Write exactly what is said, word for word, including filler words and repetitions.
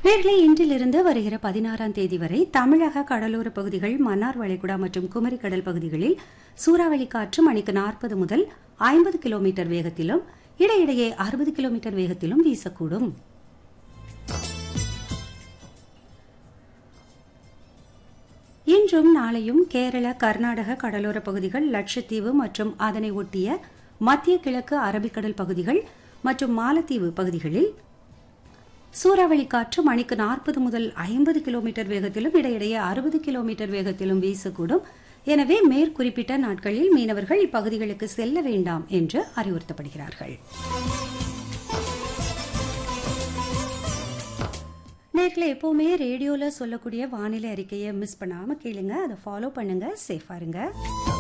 நேர்களே, இன்றிலிருந்து வருகிற பதினாறாம் தேதி வரை தமிழக கடலோர பகுதிகள், மன்னார் வளைகுடா மற்றும் குமரி கடல் பகுதிகளில் சூறாவளி காற்று மணிக்கு நாற்பது முதல் ஐம்பது கிலோமீட்டர் வேகத்திலும் இடையிடையே அறுபது கிலோமீட்டர் வேகத்திலும் வீசக்கூடும். இன்றும் நாளையும் கேரள, கர்நாடக கடலோர பகுதிகள், லட்சத்தீவு மற்றும் அதனை ஒட்டிய மத்திய கிழக்கு அரபிக்கடல் பகுதிகள் மற்றும் மாலத்தீவு பகுதிகளில் சூறாவளி காற்று மணிக்கு நாற்பது முதல் ஐம்பது கிலோமீட்டர் வேகத்திலும் இடையிடையே அறுபது கிலோமீட்டர் வேகத்திலும் வீசக்கூடும். எனவே மேற்குறிப்பிட்ட நாட்களில் மீனவர்கள் இப்பகுதிகளுக்கு செல்ல வேண்டாம் என்று அறிவுறுத்தப்படுகிறார்கள். நேர்களை எப்பவுமே ரேடியோல சொல்லக்கூடிய வானிலை அறிக்கையை மிஸ் பண்ணாம கேளுங்க, அதை ஃபாலோ பண்ணுங்க, சேஃபா இருங்க.